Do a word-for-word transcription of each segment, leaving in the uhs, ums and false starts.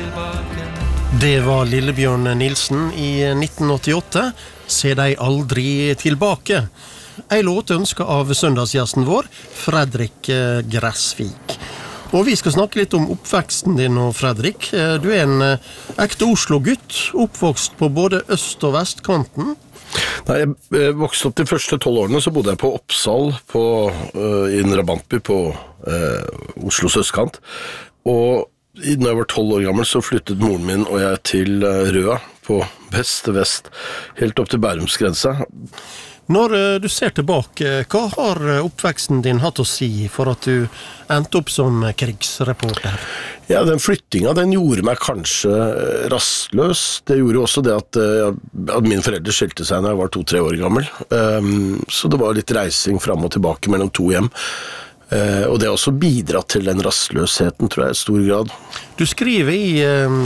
Det var Lillebjørn Nilsen i nitten åttiåtte. Se deg aldri tilbake. En låt ønsket av søndagsgjesten vår, Fredrik Gressvik. Og vi skal snakke litt om oppveksten din nå, Fredrik. Du er en ekte Oslo-gutt, oppvokst på både øst- og vestkanten. Nei, jeg vokste opp de første tolv årene, så bodde jeg på Oppsal, på, uh, i en rabantby på uh, Oslos østkant. Og når jeg var tolv år gammel, så flyttet moren min og jeg til uh, Røa, på vest til vest, helt opp til Bærumsgrensa. Når uh, du ser tilbake, hva har oppveksten din hatt å si for at du endte opp som krigsreporter? Ja, den flyttingen, den gjorde meg kanskje rastløs. Det gjorde også det at, at mine foreldre skilte seg når jeg var to-tre år gammel. Um, så det var litt reising fram og tilbake mellom to hjem. Uh, og det har også bidratt til den rastløsheten, tror jeg, i stor grad. Du skriver i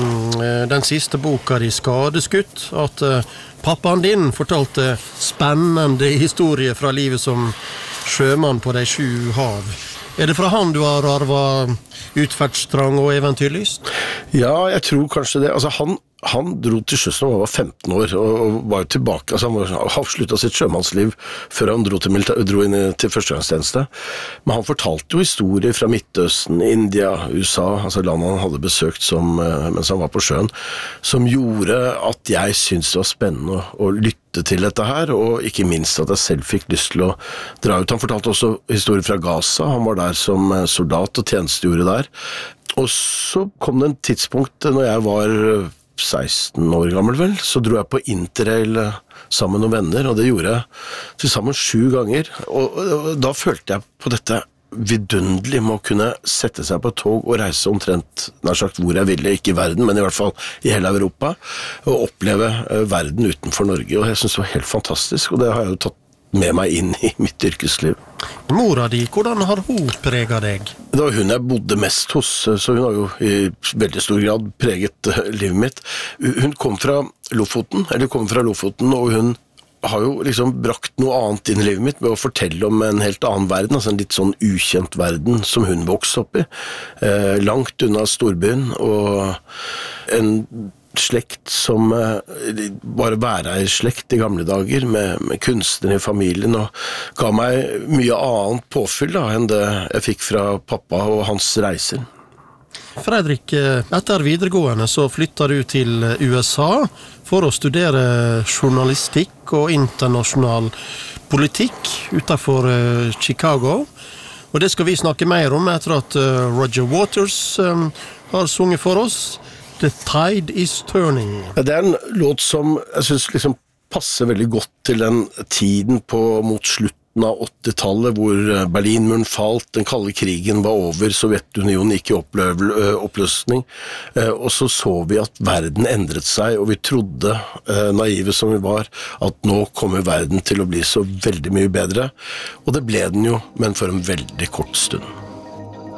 uh, den siste boka di, Skadeskutt, at uh, pappaen din fortalte spennende historier fra livet som sjømann på de sju hav. Er det fra han du har arvet utferdstrang og eventyrlyst? Ja, jeg tror kanskje det. Altså, han, han dro til sjøs når han var femten år, og, og var jo tilbake. Altså, han var avsluttet sitt sjømannsliv før han dro, til, dro inn til førstegangstjeneste. Men han fortalte jo historier fra Midtøsten, India, U S A, altså landet han hadde besøkt som, mens han var på sjøen, som gjorde at jeg syntes det var spennende å, å lytte til dette her, og ikke minst at jeg selv fikk lyst til å dra ut. Han fortalte også historier fra Gaza. Han var der som soldat og tjenestegjorde der. Og så kom det en tidspunkt når jeg var seksten år gammel vel, så dro jeg på interrail sammen med noen venner, og det gjorde jeg til sammen sju ganger. Og, og da følte jeg på dette vidunderlig med å kunne sette seg på et tog og reise omtrent nær sagt hvor jeg ville, ikke i verden, men i hvert fall i hele Europa, og oppleve verden utenfor Norge. Og jeg synes det var helt fantastisk, og det har jeg jo tatt med meg inn i mitt yrkesliv. Mora di, hvordan har hun preget deg? Det var hun jeg bodde mest hos, så hun har jo i veldig stor grad preget livet mitt. Hun kom fra Lofoten, eller kom fra Lofoten, og hun har jo liksom brakt noe annet inn i livet mitt med å fortelle om en helt annen verden, altså en litt sånn ukjent verden som hun vokste opp i. Eh, langt unna storbyen, og en slekt som eh, bare væreierslekt i gamle dager, med, med kunstnere i familien, og ga meg mye annet påfyll da, enn det jeg fikk fra pappa og hans reiser. Fredrik, etter videregående så flyttet du til U S A for å studere journalistikk og internasjonal politikk utenfor Chicago. Og det skal vi snakke mer om etter at Roger Waters har sunget for oss. The Tide is Turning. Det er en låt som jeg synes liksom passer veldig godt til den tiden på, mot slutten av åttitallet, hvor Berlinmuren falt, den kalde krigen var over, Sovjetunionen gikk i oppløsning, og så så vi at verden endret seg, og vi trodde, naive som vi var, at nå kommer verden til å bli så veldig mye bedre, og det ble den jo, men for en veldig kort stund.